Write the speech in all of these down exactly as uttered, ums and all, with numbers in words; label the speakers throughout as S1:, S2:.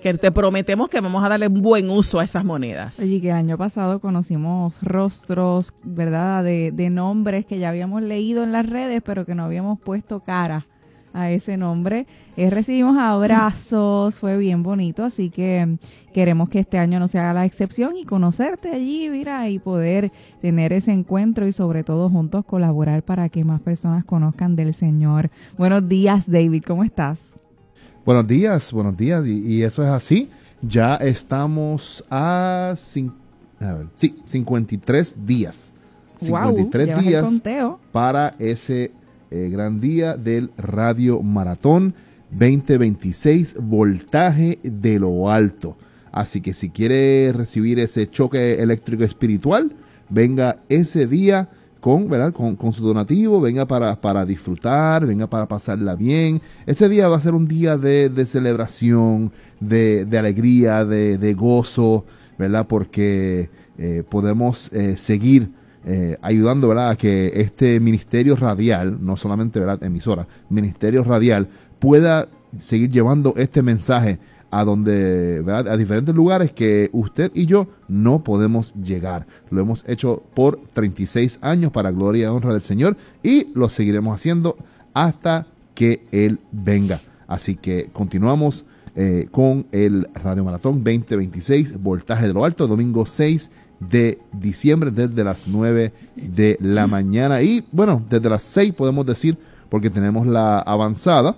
S1: que te prometemos que vamos a darle un buen uso a esas monedas.
S2: Oye, que el año pasado conocimos rostros, ¿verdad?, de, de nombres que ya habíamos leído en las redes, pero que no habíamos puesto cara a ese nombre. Eh, recibimos abrazos, fue bien bonito, así que queremos que este año no sea la excepción y conocerte allí, mira, y poder tener ese encuentro y sobre todo juntos colaborar para que más personas conozcan del Señor. Buenos días, David, ¿cómo estás?
S3: Buenos días, buenos días, y, y eso es así. Ya estamos a, cin- a ver, sí, cincuenta y tres días. cincuenta y tres
S2: wow,
S3: días
S2: el conteo
S3: para ese eh, gran día del Radio Maratón veinte veintiséis, voltaje de lo alto. Así que si quiere recibir ese choque eléctrico espiritual, venga ese día con, ¿verdad? Con, con su donativo, venga para, para disfrutar, venga para pasarla bien. Ese día va a ser un día de, de celebración, de, de alegría, de, de gozo, ¿verdad? Porque eh, podemos eh, seguir eh, ayudando, ¿verdad?, a que este ministerio radial, no solamente, ¿verdad?, emisora, ministerio radial, pueda seguir llevando este mensaje a donde, ¿verdad?, a diferentes lugares que usted y yo no podemos llegar. Lo hemos hecho por treinta y seis años para gloria y honra del Señor y lo seguiremos haciendo hasta que Él venga. Así que continuamos eh, con el Radio Maratón veinte veintiséis, voltaje de lo alto, domingo seis de diciembre desde las nueve de la mañana y bueno, desde las seis podemos decir, porque tenemos la avanzada.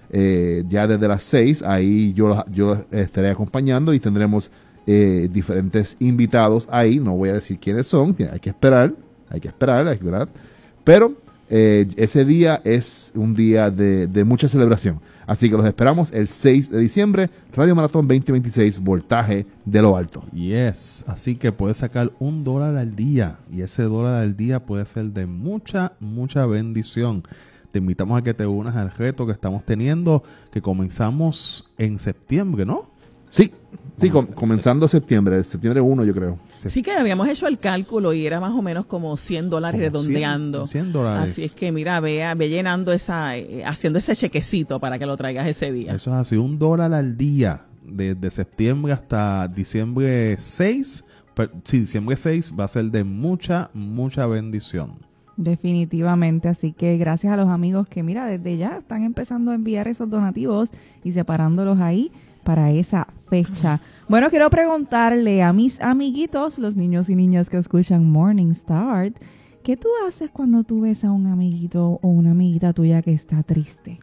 S3: Eh, ya desde las seis, ahí yo, yo estaré acompañando y tendremos eh, diferentes invitados ahí. No voy a decir quiénes son, hay que esperar, hay que esperar, hay que esperar. Pero eh, ese día es un día de, de mucha celebración. Así que los esperamos el seis de diciembre, Radio Maratón veinte veintiséis, voltaje de lo alto.
S4: Yes, así que puedes sacar un dólar al día y ese dólar al día puede ser de mucha, mucha bendición. Te invitamos a que te unas al reto que estamos teniendo, que comenzamos en septiembre, ¿no?
S3: Sí, sí, com- comenzando septiembre, septiembre primero yo creo.
S1: Sí que habíamos hecho el cálculo y era más o menos como cien dólares
S4: Como
S1: redondeando.
S4: cien, cien dólares.
S1: Así es que mira, ve, ve llenando esa, eh, haciendo ese chequecito para que lo traigas ese día.
S4: Eso es así, un dólar al día, desde septiembre hasta diciembre seis. Per, sí, diciembre seis va a ser de mucha, mucha bendición.
S2: Definitivamente, así que gracias a los amigos que mira, desde ya están empezando a enviar esos donativos y separándolos ahí para esa fecha. Bueno, quiero preguntarle a mis amiguitos, los niños y niñas que escuchan Morning Start, ¿qué tú haces cuando tú ves a un amiguito o una amiguita tuya que está triste?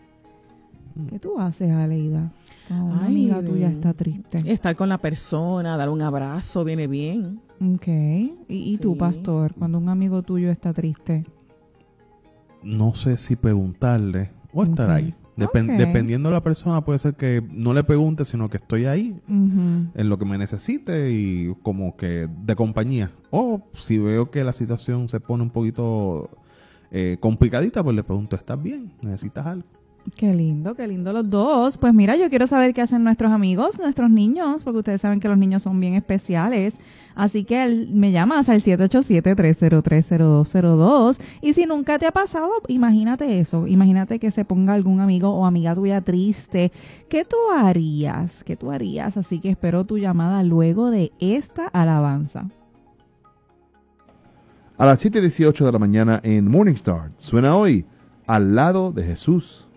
S2: ¿Qué tú haces, Aleida, cuando una
S1: Ay,
S2: amiga tuya está triste?
S1: Estar con la persona, dar un abrazo, viene bien.
S2: Ok. ¿Y, y tú,
S1: Sí.
S2: pastor, cuando un amigo tuyo está triste?
S4: No sé si preguntarle o estar
S2: Ok.
S4: ahí. Depen-
S2: Ok.
S4: Dependiendo de la persona, puede ser que no le pregunte, sino que estoy ahí
S2: Uh-huh.
S4: en lo que me necesite y como que de compañía. O si veo que la situación se pone un poquito eh, complicadita, pues le pregunto, ¿estás bien? ¿Necesitas algo?
S2: Qué lindo, qué lindo los dos. Pues mira, yo quiero saber qué hacen nuestros amigos, nuestros niños, porque ustedes saben que los niños son bien especiales. Así que el- me llamas al siete ocho siete, tres cero tres, cero dos cero dos. Y si nunca te ha pasado, imagínate eso. Imagínate que se ponga algún amigo o amiga tuya triste. ¿Qué tú harías? ¿Qué tú harías? Así que espero tu llamada luego de esta alabanza.
S3: A las siete dieciocho de la mañana en Morning Star, suena hoy Al lado de Jesús.